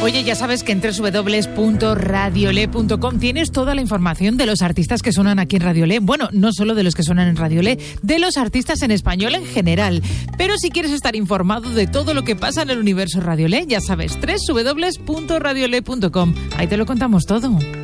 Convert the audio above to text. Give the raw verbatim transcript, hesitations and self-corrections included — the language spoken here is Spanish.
Oye, ya sabes que en doble u doble u doble u punto radiole punto com tienes toda la información de los artistas que suenan aquí en Radiolé. Bueno, no solo de los que suenan en Radiolé, de los artistas en español en general. Pero si quieres estar informado de todo lo que pasa en el universo Radiolé, ya sabes, doble u doble u doble u punto radiole punto com. Ahí te lo contamos todo.